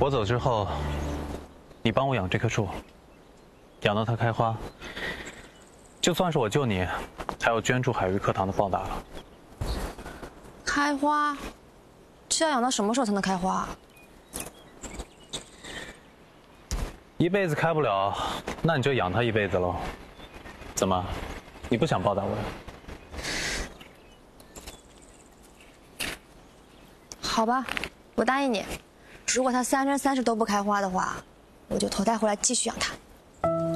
我走之后，你帮我养这棵树，养到它开花，就算是我救你，还有捐助海域课堂的报答了。 开花，这要养到什么时候才能开花？ 一辈子开不了，那你就养它一辈子喽。怎么，你不想报答我呀？ 好吧，我答应你。如果它3生3世都不开花的话，我就投胎回来继续养它。